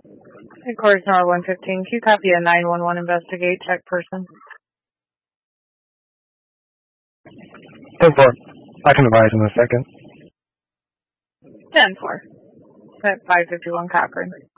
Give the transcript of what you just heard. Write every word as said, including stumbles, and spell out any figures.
Headquarters number one fifteen. Can you copy a nine one one investigate check person? ten four. I can advise in a second. ten four. At five fifty-one Cochran.